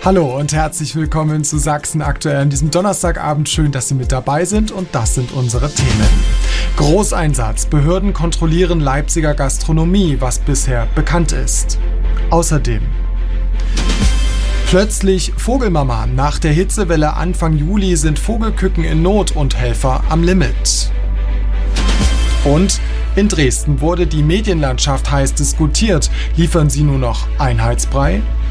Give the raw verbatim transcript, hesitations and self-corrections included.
Hallo und herzlich willkommen zu Sachsen aktuell an diesem Donnerstagabend. Schön, dass Sie mit dabei sind und das sind unsere Themen. Großeinsatz. Behörden kontrollieren Leipziger Gastronomie, was bisher bekannt ist. Außerdem plötzlich Vogelmama. Nach der Hitzewelle Anfang Juli sind Vogelküken in Not und Helfer am Limit. Und in Dresden wurde die Medienlandschaft heiß diskutiert. Liefern sie nur noch Einheitsbrei?